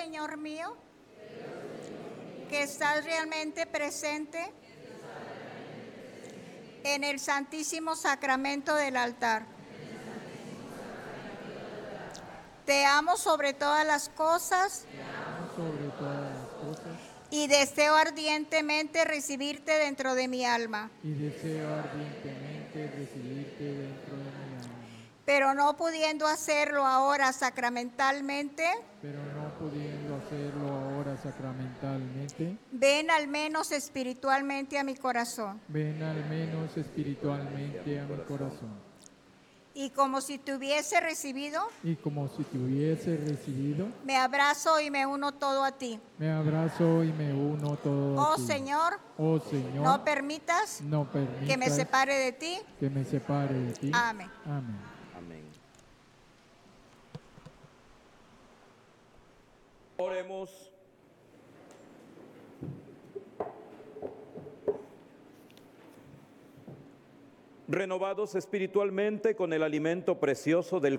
Señor mío, que estás realmente presente en el Santísimo Sacramento del altar. Te amo sobre todas las cosas y deseo ardientemente recibirte dentro de mi alma. Pero no pudiendo hacerlo ahora sacramentalmente, ven al menos espiritualmente a mi corazón. Y como si te hubiese recibido, me abrazo y me uno todo a ti. Oh Señor, no permitas que me separe de ti. Amén. Amén. Oremos. Renovados espiritualmente con el alimento precioso del